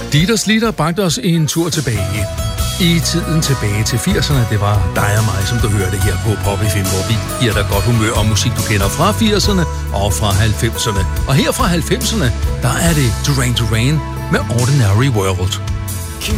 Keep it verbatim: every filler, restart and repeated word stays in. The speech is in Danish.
Dieters Litter bragte os en tur tilbage. I tiden tilbage til firserne, det var dig og mig, som du hørte her på Pop F M, hvor vi giver dig godt humør og musik, du kender fra firserne og fra halvfemserne. Og her fra halvfemserne, der er det Duran Duran med Ordinary World.